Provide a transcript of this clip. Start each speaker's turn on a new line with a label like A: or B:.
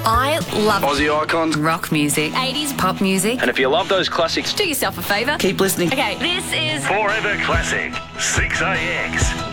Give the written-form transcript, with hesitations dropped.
A: I love
B: Aussie icons.
A: rock music, 80s pop music.
B: And if you love those classics,
A: Do yourself a favour.
B: keep listening.
A: Okay, this is
C: Forever Classic 6AX.